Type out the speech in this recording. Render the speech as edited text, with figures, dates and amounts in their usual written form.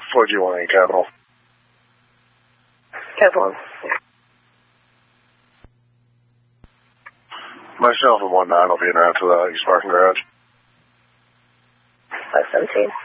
What do you want in capital? Capital. Myself and 1-9 will be in after the East Parking Garage. 517.